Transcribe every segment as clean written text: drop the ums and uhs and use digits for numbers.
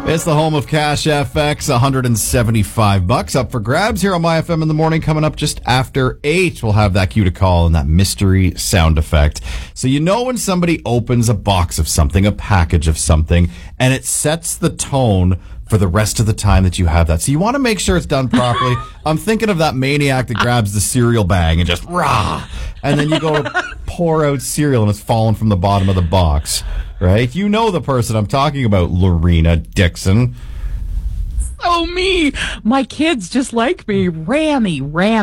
It's the home of Cash FX, $175 up for grabs here on My FM in the morning. Coming up just after 8, we'll have that cue to call and that mystery sound effect. So you know when somebody opens a box of something, a package of something, and it sets the tone for the rest of the time that you have that. So you want to make sure it's done properly. I'm thinking of that maniac that grabs the cereal bag and just rah, and then you go to pour out cereal and it's falling from the bottom of the box. Right? You know the person I'm talking about, Lorena Dixon. Oh, me. My kids just like me. Rammy.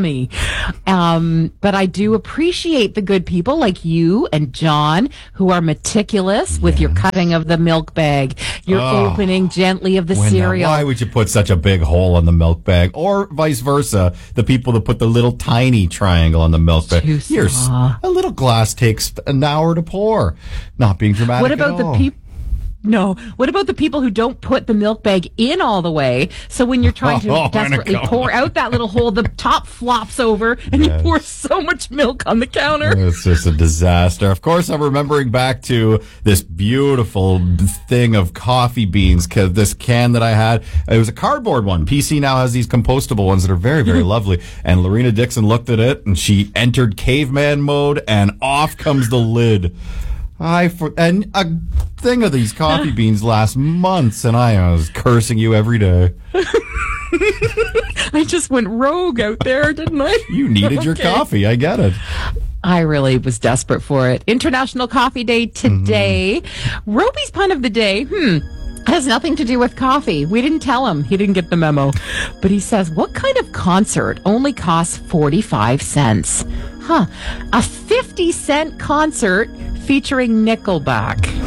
But I do appreciate the good people like you and John who are meticulous with your cutting of the milk bag, your opening gently of the cereal. Why would you put such a big hole on the milk bag? Or vice versa, the people that put the little tiny triangle on the milk bag. Here's a little glass takes an hour to pour. Not being dramatic What about at all. the people? No. What about the people who don't put the milk bag in all the way? So when you're trying to desperately pour out that little hole, the top flops over and you pour so much milk on the counter. It's just a disaster. Of course, I'm remembering back to this beautiful thing of coffee beans, this can that I had. It was a cardboard one. PC now has these compostable ones that are very, very lovely. And Lorena Dixon looked at it and she entered caveman mode and off comes the lid. And a thing of these coffee beans lasts months, and I was cursing you every day. I just went rogue out there, didn't I? You needed your coffee. I get it. I really was desperate for it. International Coffee Day today. Roby's pun of the day. Has nothing to do with coffee. We didn't tell him. He didn't get the memo. But he says, what kind of concert only costs 45 cents? A 50-cent concert featuring Nickelback.